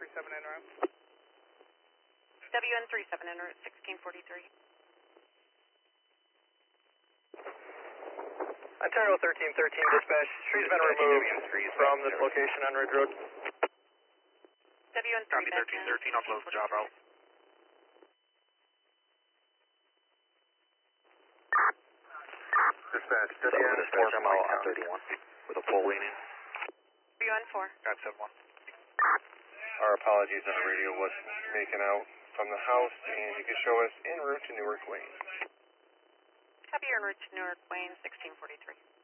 WN37 en route. WN37 en route 1643. Ontario 1313 dispatch, tree's been removed from this location on Ridge Road. WN3 Copy 1313, I'll close the job out. Dispatch, dispatch, I'm out on 31 with a pole leaning. WN4. Got 7-1. Our apologies on the radio was making out from the house, and you can show us en route to Newark Wayne. Copy en route to Newark Wayne 1643.